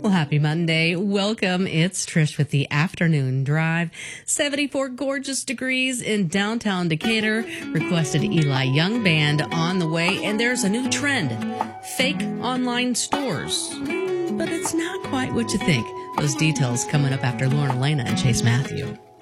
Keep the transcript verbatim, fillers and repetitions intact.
Well, happy Monday. Welcome. It's Trish with the Afternoon Drive. seventy-four gorgeous degrees in downtown Decatur. Requested Eli Young Band on the way. And there's a new trend. Fake online stores. But it's not quite what you think. Those details coming up after Lauren Elena and Chase Matthew.